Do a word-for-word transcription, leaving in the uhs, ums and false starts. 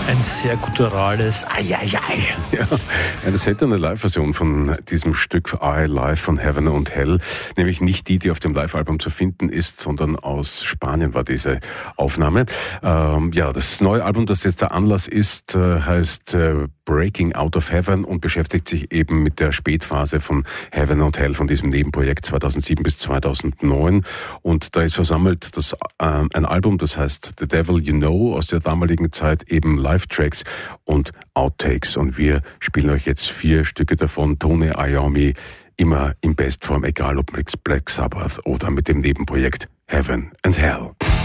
Ein sehr gutturales Ai-Ai-Ai. Ja, eine seltene Live-Version von diesem Stück I Live von Heaven und Hell, nämlich nicht die, die auf dem Live-Album zu finden ist, sondern aus Spanien war diese Aufnahme. Ähm, ja, das neue Album, das jetzt der Anlass ist, äh, heißt äh, Breaking Out of Heaven und beschäftigt sich eben mit der Spätphase von Heaven und Hell, von diesem Nebenprojekt zweitausendsieben bis zweitausendneun. Und da ist versammelt das, äh, ein Album, das heißt The Devil You Know, aus der damaligen Zeit, eben Live-Tracks und Outtakes. Und wir spielen euch jetzt vier Stücke davon. Tony Iommi, immer in Bestform, egal ob mit Black Sabbath oder mit dem Nebenprojekt Heaven and Hell.